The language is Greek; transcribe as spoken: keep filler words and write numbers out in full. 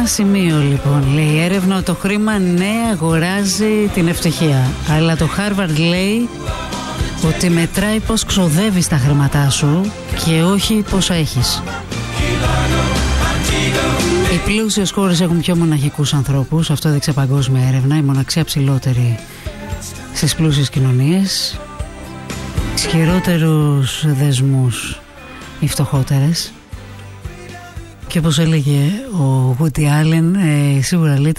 ένα σημείο λοιπόν. Λέει η έρευνα ότι το χρήμα ναι αγοράζει την ευτυχία, αλλά το Harvard λέει ότι μετράει πως ξοδεύεις τα χρήματά σου και όχι πόσα έχεις. Οι πλούσιες χώρες έχουν πιο μοναχικούς ανθρώπους, αυτό έδειξε παγκόσμια έρευνα, η μοναξία ψηλότερη στις πλούσιες κοινωνίες, ισχυρότερους δεσμούς οι φτωχότερες. Και όπως έλεγε ο Woody Allen, ε, σίγουρα λέει